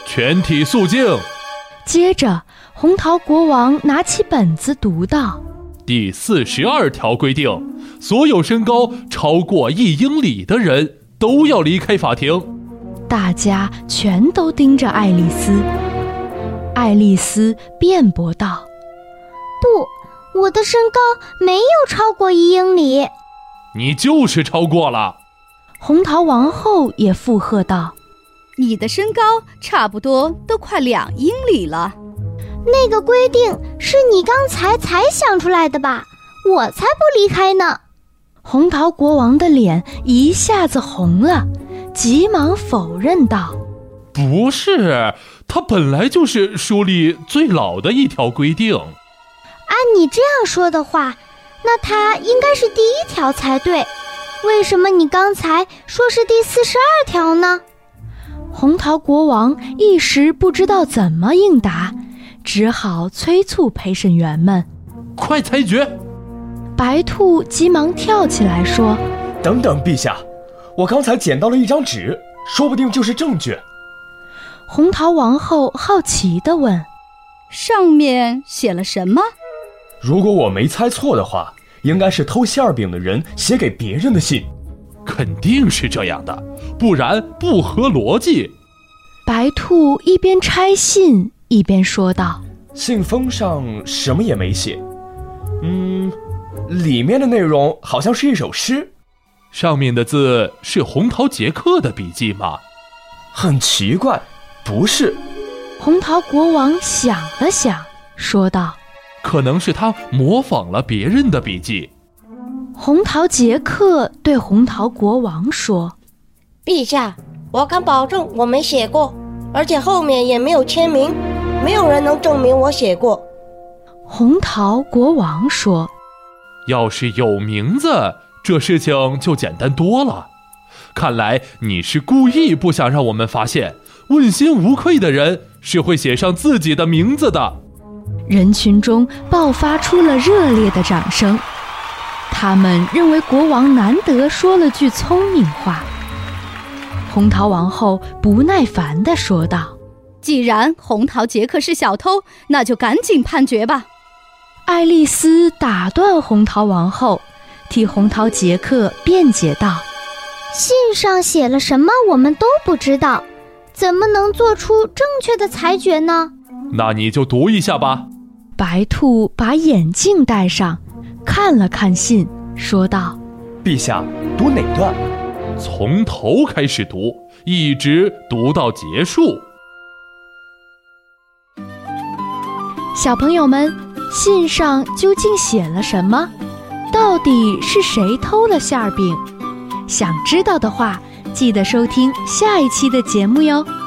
全体肃静。 接着，红桃国王拿起本子读道： 第42条规定，所有身高超过1英里的人都要离开法庭。 大家全都盯着爱丽丝。爱丽丝辩驳道： 不，我的身高没有超过1英里。 你就是超过了。 红桃王后也附和道： 你的身高差不多都快2英里了。 那个规定是你刚才想出来的吧？我才不离开呢。 红桃国王的脸一下子红了，急忙否认道： 不是，它本来就是书里最老的一条规定。 按你这样说的话，那它应该是第1条才对。为什么你刚才说是第42条呢？ 红桃国王一时不知道怎么应答，只好催促陪审员们快裁决。 白兔急忙跳起来说： 等等，陛下，我刚才捡到了一张纸，说不定就是证据。 红桃王后好奇地问： 上面写了什么？ 如果我没猜错的话，应该是偷馅饼的人写给别人的信。 肯定是这样的，不然不合逻辑。 白兔一边拆信一边说道： 信封上什么也没写，里面的内容好像是一首诗。 上面的字是红桃杰克的笔记吗？ 很奇怪，不是。 红桃国王想了想，说道： 可能是他模仿了别人的笔记。 红桃杰克对红桃国王说： 陛下，我敢保证我没写过，而且后面也没有签名，没有人能证明我写过。 红桃国王说： 要是有名字，这事情就简单多了。看来你是故意不想让我们发现，问心无愧的人是会写上自己的名字的。 人群中爆发出了热烈的掌声，他们认为国王难得说了句聪明话。红桃王后不耐烦地说道： 既然红桃杰克是小偷，那就赶紧判决吧。 爱丽丝打断红桃王后，替红桃杰克辩解道： 信上写了什么我们都不知道，怎么能做出正确的裁决呢？ 那你就读一下吧。 白兔把眼镜戴上，看了看信，说道： 陛下，读哪段？ 从头开始读，一直读到结束。 小朋友们，信上究竟写了什么？到底是谁偷了馅饼？想知道的话，记得收听下一期的节目哟。